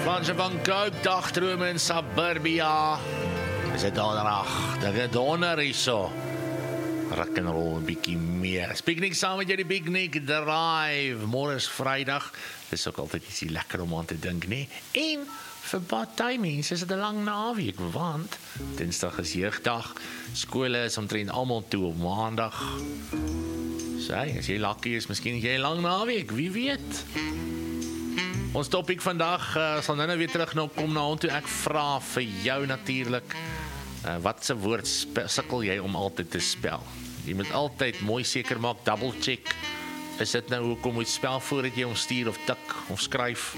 Fransje van Coke, dagdrome in Suburbia. Is dit donderdag, de donder is so. Rock'n'roll 'n bietjie meer. Piknik saam met jou die Piknik Drive. Môre is Vrydag. Dis ook altyd ietsie lekker om aan te dink, nee. En vir baie mense is dit 'n lang naweek, want Dinsdag is jeugdag. Skole is omtrent almal toe op Maandag. Sê, as jy lucky is, miskien jy 'n lang naweek, wie weet. Ons topik vandag sal nou weer terug kom na hom toe. Ek vra vir jou natuurlik, wat se woord sukkel jy om altyd te spel? Jy moet altyd mooi seker maak, double check. Is dit nou hoekom moet spel voordat jy hom stuur of tik of skryf?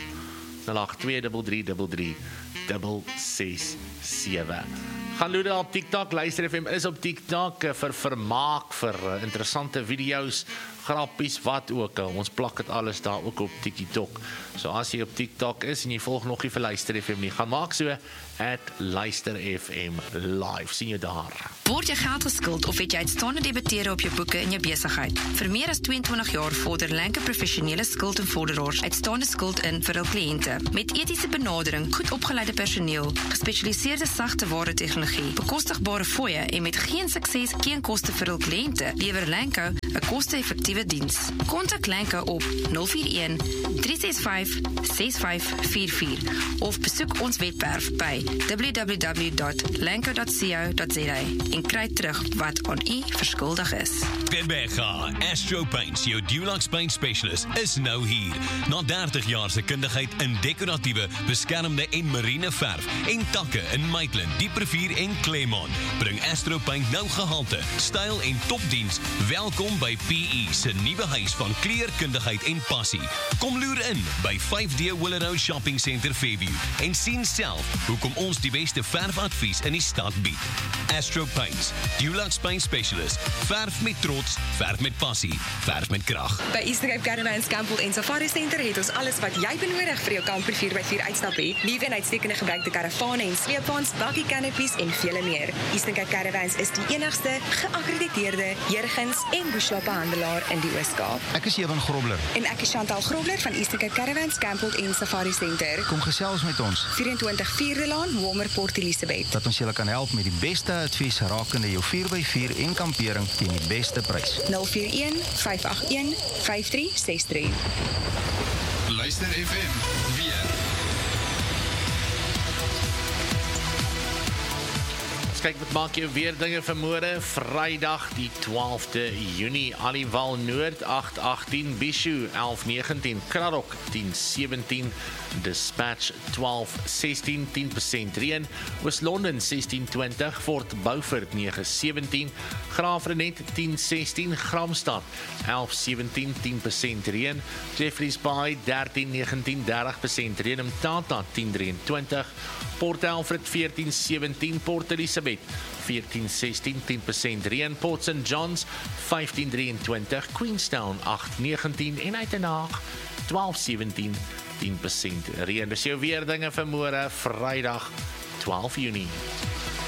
0823336667. Gaan loer op TikTok, Luister FM is op TikTok vir vermaak, vir interessante video's, grappies, wat ook al. Ons plak dit alles daar ook op TikTok. So as jy op TikTok is en jy volg nog nie vir Luister FM nie, gaan maak so @Luister FM live. Sien jou daar. Word jy geld geskuld of het jy uitstaande debitere op jou boeke in jou besigheid? Vir meer as 22 jaar vorder Lenke professionele skuld en vorderaars uitstaande skuld in vir hul kliënte. Met etiese benadering, goed opgeleide personeel, gespesialiseerde sagte ware tegnologie, bekostigbare fooie en met geen sukses, geen koste vir hul kliënte, lewer Lenke 'n koste-effektiewe diens. Kontak Lenke op 041 365 6544 of besoek ons webwerf by www.lenke.co.za en kry terug wat aan u verskuldig is. Bebega Astro Paints, jou Dulux Paint Specialist, is nou hier. Na 30 jaar se kundigheid in dekoratiewe, beskermde en marine verf en takke in Maitland, Dieprivier en Claremont, bring Astro Paint nou gehalte, styl en topdiens. Welkom by PE se nuwe huis van kleurkundigheid en passie. Kom loer in by 5D Willow Shopping Center Fairview en sien self hoekom ons die beste verfadvies in die stad bied. Astro Paints, Dulux Paint Specialist. Verf met trots, verf met passie, verf met krag. By Eastern Cape Caravans Campbell en Safari Center het ons alles wat jy benodig vir jou kamper 4x4 uitstap het. Liewe en uitstekende gebruikte karavane en sleepwaens, buggy canopies en vele meer. Eastern Cape Caravans is die enigste geakkrediteerde Jurgens en Bushwappe handelaar in die Oos-Kaap. Ek is Ewan Grobler. En ek is Chantal Grobler van Eastern Cape Caravans Campbell en Safari Center. Kom gesels met ons. 24 Vierde Laan, Walmer, Port Elizabeth. Dat ons julle kan help met die beste advies rakende jou 4x4 en kampering teen die beste prys. 041 581 5363. Luister FM weer. Kyk, wat maak jou weer dinge vir môre? Vrydag die 12de Junie, Aliwal Noord 818, Bishu 1119, Kraddock 1017, Dispatch 1216, 10% reën, Oos-London 1620, Fort Beaufort 917, Graafrenet 1016, Gramstad 1117, 10% reën, Jeffreys Bay 1319, 30% reën, Mthatha 1023, Port Alfred 1417, Port Elizabeth 1416, 10% reën, Port St. John's 1523, Queenstown 819 en Uitenhaag 1217, 10% reën. Dis jou weer dinge vir môre, Vrydag 12 Junie.